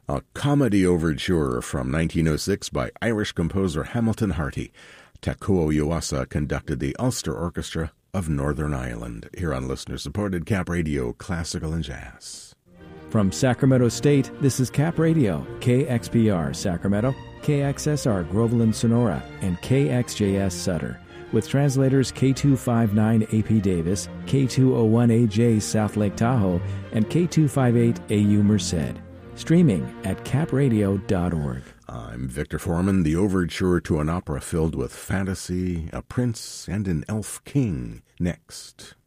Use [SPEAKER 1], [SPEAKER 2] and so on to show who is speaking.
[SPEAKER 1] A comedy overture from 1906 by Irish composer Hamilton Harty. Takuo Yuasa conducted the Ulster Orchestra of Northern Ireland, here on listener-supported Cap Radio Classical and Jazz.
[SPEAKER 2] From Sacramento State, this is Cap Radio, KXPR Sacramento, KXSR Groveland Sonora, and KXJS Sutter, with translators K259AP Davis, K201AJ South Lake Tahoe, and K258AU Merced. Streaming at capradio.org.
[SPEAKER 1] I'm Victor Foreman. The overture to an opera filled with fantasy, a prince, and an elf king. Next.